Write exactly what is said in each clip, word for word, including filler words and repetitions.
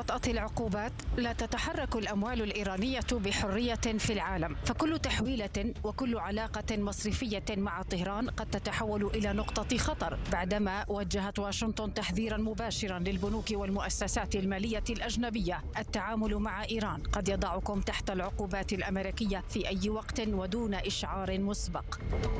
وطأة العقوبات لا تتحرك الأموال الإيرانية بحرية في العالم، فكل تحويلة وكل علاقة مصرفية مع طهران قد تتحول إلى نقطة خطر بعدما وجهت واشنطن تحذيرا مباشرا للبنوك والمؤسسات المالية الأجنبية: التعامل مع إيران قد يضعكم تحت العقوبات الأمريكية في أي وقت ودون إشعار مسبق.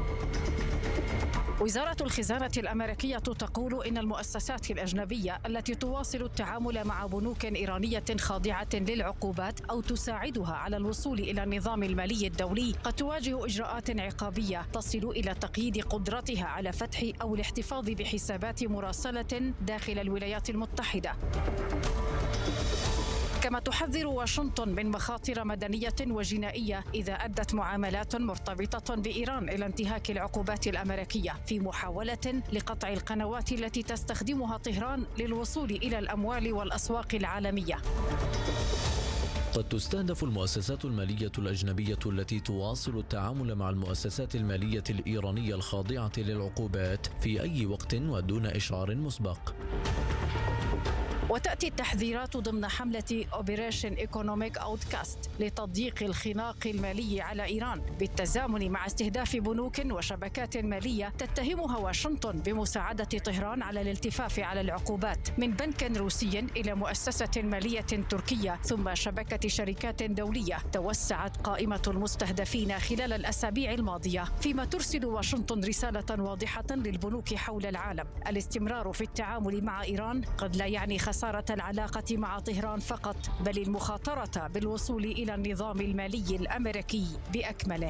وزارة الخزانة الأمريكية تقول إن المؤسسات الأجنبية التي تواصل التعامل مع بنوك إيرانية خاضعة للعقوبات أو تساعدها على الوصول إلى النظام المالي الدولي قد تواجه إجراءات عقابية تصل إلى تقييد قدرتها على فتح أو الاحتفاظ بحسابات مراسلة داخل الولايات المتحدة. كما تحذر واشنطن من مخاطر مدنية وجنائية إذا أدت معاملات مرتبطة بإيران إلى انتهاك العقوبات الأمريكية في محاولة لقطع القنوات التي تستخدمها طهران للوصول إلى الأموال والأسواق العالمية. قد تستهدف المؤسسات المالية الأجنبية التي تواصل التعامل مع المؤسسات المالية الإيرانية الخاضعة للعقوبات في أي وقت ودون إشعار مسبق. وتأتي التحذيرات ضمن حملة Operation Economic Outcast لتضييق الخناق المالي على إيران بالتزامن مع استهداف بنوك وشبكات مالية تتهمها واشنطن بمساعدة طهران على الالتفاف على العقوبات، من بنك روسي إلى مؤسسة مالية تركية ثم شبكة شركات دولية. توسعت قائمة المستهدفين خلال الأسابيع الماضية، فيما ترسل واشنطن رسالة واضحة للبنوك حول العالم: الاستمرار في التعامل مع إيران قد لا يعني خسارة العلاقة مع طهران فقط، بل المخاطرة بالوصول إلى النظام المالي الأمريكي بأكمله.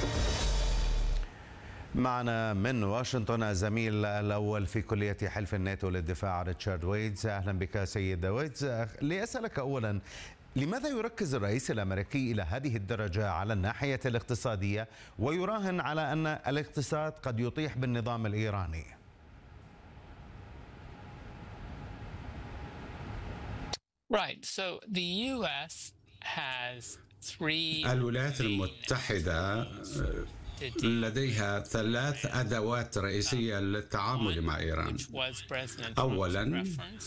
معنا من واشنطن الزميل الأول في كلية حلف الناتو للدفاع ريتشارد ويدز. أهلا بك سيد ويدز. لأسألك أولا، لماذا يركز الرئيس الأمريكي إلى هذه الدرجة على الناحية الاقتصادية ويراهن على أن الاقتصاد قد يطيح بالنظام الإيراني؟ Right. So the U S has three. الولايات المتحدة لديها ثلاث أدوات رئيسية للتعامل مع إيران. أولاً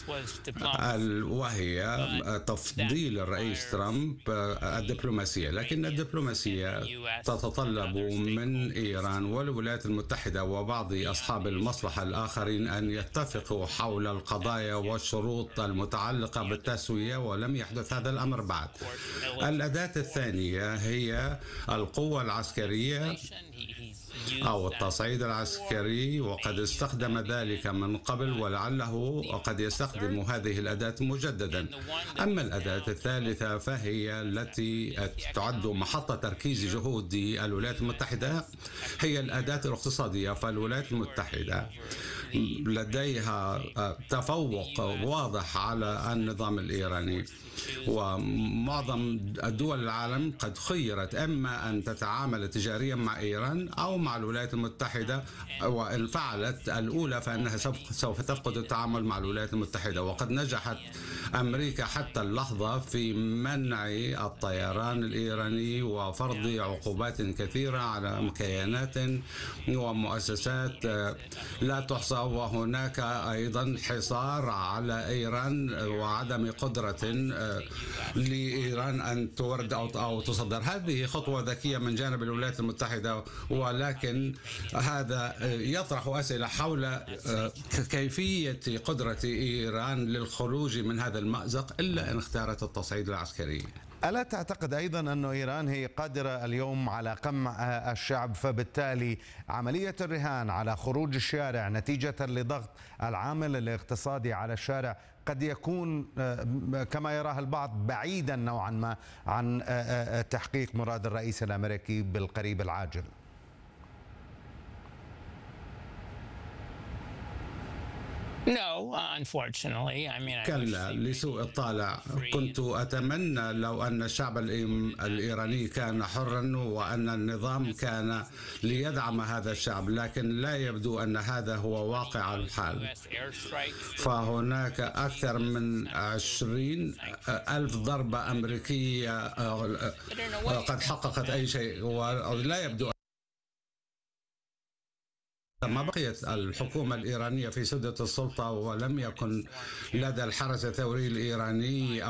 وهي تفضيل الرئيس ترامب الدبلوماسية، لكن الدبلوماسية تتطلب من إيران والولايات المتحدة وبعض أصحاب المصلحة الآخرين أن يتفقوا حول القضايا والشروط المتعلقة بالتسوية، ولم يحدث هذا الأمر بعد. الأداة الثانية هي القوة العسكرية أو التصعيد العسكري، وقد استخدم ذلك من قبل ولعله قد يستخدم هذه الأداة مجددا. أما الأداة الثالثة فهي التي تعد محط تركيز جهود الولايات المتحدة، هي الأداة الاقتصادية. فالولايات المتحدة لديها تفوق واضح على النظام الإيراني، ومعظم دول العالم قد خيرت إما أن تتعامل تجاريا مع إيران أو مع الولايات المتحدة، وإن فعلت الأولى فإنها سوف تفقد التعامل مع الولايات المتحدة. وقد نجحت أمريكا حتى اللحظة في منع الطيران الإيراني وفرض عقوبات كثيرة على كيانات ومؤسسات لا تحصى، وهناك أيضا حصار على إيران وعدم قدرة لإيران أن تورد أو تصدر. هذه خطوة ذكية من جانب الولايات المتحدة، ولكن هذا يطرح أسئلة حول كيفية قدرة إيران للخروج من هذا المأزق إلا إن اختارت التصعيد العسكري. ألا تعتقد أيضا أن إيران هي قادرة اليوم على قمع الشعب، فبالتالي عملية الرهان على خروج الشارع نتيجة لضغط العامل الاقتصادي على الشارع قد يكون كما يراه البعض بعيدا نوعا ما عن تحقيق مراد الرئيس الأمريكي بالقريب العاجل؟ كلا، لسوء الطالع. كنت أتمنى لو أن الشعب الإيراني كان حرا وأن النظام كان ليدعم هذا الشعب، لكن لا يبدو أن هذا هو واقع الحال. فهناك أكثر من عشرين ألف ضربة أمريكية قد حققت أي شيء، ولا يبدو. ما بقيت الحكومة الإيرانية في سدة السلطة، ولم يكن لدى الحرس الثوري الإيراني